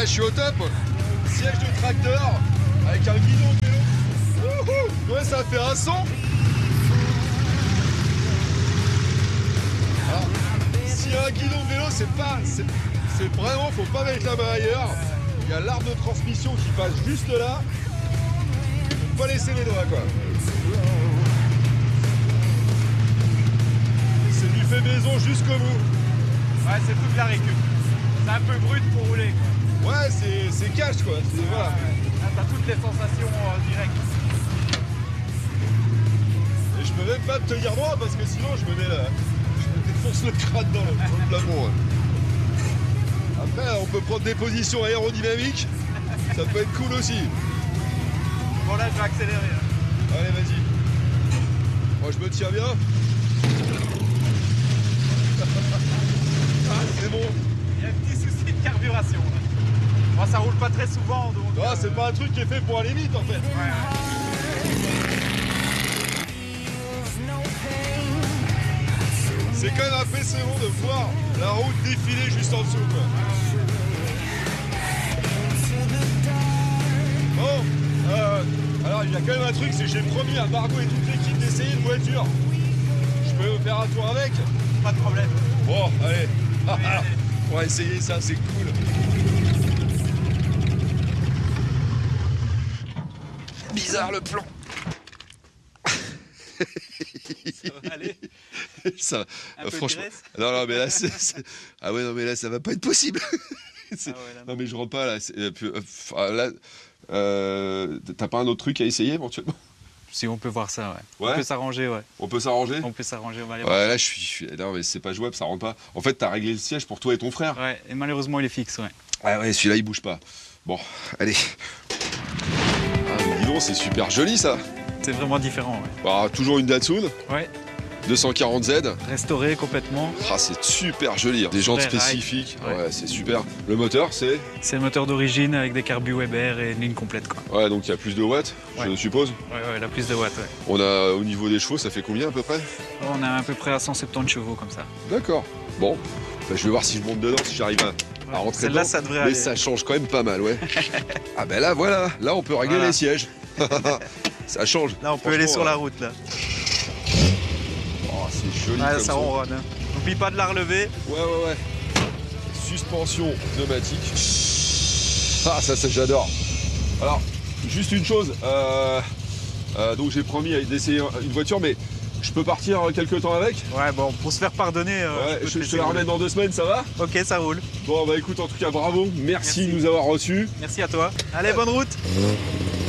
je suis au top. Siège de tracteur avec un guidon de vélo. Wouhou, ouais, ça fait un son. Alors, s'il y a un guidon de vélo, c'est vraiment, faut pas mettre la main ailleurs. Il y a l'arbre de transmission qui passe juste là. Faut pas laisser les doigts, quoi. C'est du fait maison jusqu'au bout. Ouais, c'est toute la récup. C'est un peu brut pour rouler, quoi. Ouais, c'est cash, quoi. Voilà. Là, t'as toutes les sensations directes. Et je peux même pas me tenir droit parce que sinon je me défonce le crâne dans le plafond. Après, on peut prendre des positions aérodynamiques. Ça peut être cool aussi. Bon, là, je vais accélérer. Allez, vas-y. Moi, je me tiens bien. Ah, c'est bon. Il y a un petit souci de carburation. Là. Moi, ça roule pas très souvent, donc... Ah, c'est pas un truc qui est fait pour aller vite, en fait. Ouais. C'est quand même impressionnant de voir la route défiler juste en dessous, quoi. Bon, alors il y a quand même un truc, c'est que j'ai promis à Margot et toute l'équipe d'essayer une voiture. Je peux faire un tour avec? Pas de problème. Bon, allez. On va essayer ça, c'est cool. Bizarre le plan. Ça va aller. Ça, Un peu de franchement. graisse. Non, mais là, ah ouais, non, mais là, ça va pas être possible. Ah ouais, là, non, mais je rentre pas là. Là, t'as pas un autre truc à essayer éventuellement? Si on peut voir ça, ouais. Ouais. On peut s'arranger, ouais. On peut s'arranger? On peut s'arranger, on va aller Ouais, voir. là, non, mais c'est pas jouable, ça rentre pas. En fait, t'as réglé le siège pour toi et ton frère. Ouais, et malheureusement, il est fixe, ouais. Ah ouais, celui-là, il bouge pas. Bon, allez. Ah, mais dis donc, c'est super joli ça. C'est vraiment différent, ouais. Bah, toujours une Datsun, Ouais, 240Z. restauré complètement. Ah, c'est super joli. Des jantes Vrai rail. spécifiques. Ouais. Ouais, c'est super. Le moteur, c'est. C'est le moteur d'origine avec des carbus Weber et une ligne complète, quoi. Ouais, donc il y a plus de watts, je Ouais. suppose. Ouais, la plus de watts, ouais. On a au niveau des chevaux, ça fait combien à peu près? On a à peu près à 170 chevaux, comme ça. D'accord. Bon, bah, je vais voir si je monte dedans, si j'arrive à rentrer Celle-là, dedans. ça devrait Mais aller. ça change quand même pas mal, ouais. Ah ben là, voilà. Là, on peut régler Voilà. les sièges. Ça change. Là, on peut aller sur la route, là. Oh, c'est joli Ouais, comme ça ça. ronronne. Hein. N'oublie pas de la relever. Ouais. Suspension pneumatique. Ah, ça j'adore. Alors, juste une chose. Donc j'ai promis d'essayer une voiture, mais je peux partir quelques temps avec? Ouais, bon, pour se faire pardonner, Ouais, peux je te laisser la rouler. remets dans 2 semaines, ça va? Ok, ça roule. Bon, bah écoute, en tout cas, bravo. Merci de Merci. nous avoir reçus. Merci à toi. Allez, bonne route.